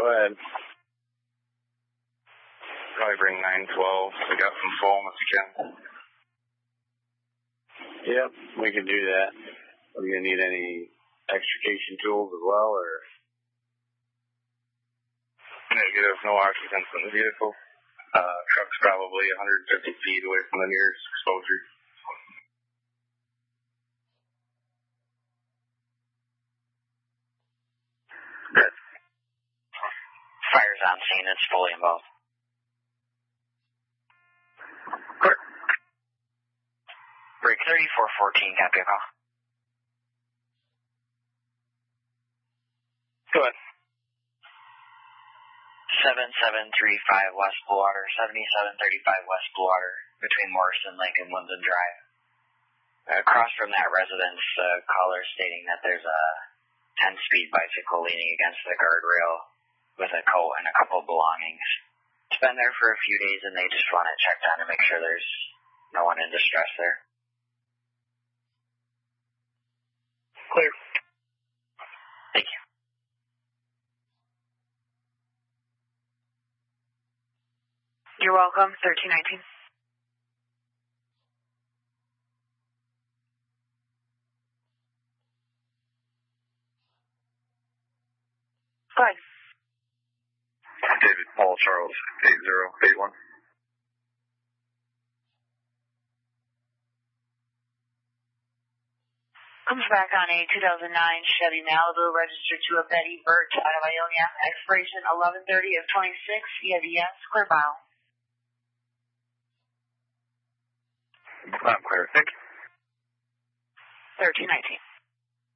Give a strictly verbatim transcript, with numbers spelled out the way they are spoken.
Go ahead. Probably bring nine twelve. We got some foam if you can. Yep, we can do that. Are you going to need any extrication tools as well, or? Negative, there's no occupants in the vehicle. Uh, truck's probably one hundred fifty feet away from the nearest exposure. Good. Fire's on scene. It's fully involved. Clear. Break thirty-four fourteen, copy a call. Go ahead. seven seven three five West Bluewater, seventy-seven thirty-five West Bluewater, between Morrison Lake and Linden Drive. Across from that residence, uh, caller stating that there's a ten-speed bicycle leaning against the guardrail with a coat and a couple of belongings. It's been there for a few days, and they just want it checked on to make sure there's no one in distress there. Clear. Thank you. You're welcome. thirteen nineteen. Go ahead. David Paul Charles, eight zero eight one. Comes back on a two thousand nine Chevy Malibu registered to a Betty Burt out of Ionia. Expiration eleven thirty of twenty-six. You have a yes. Clear file. I'm clear. Thank you. thirteen nineteen.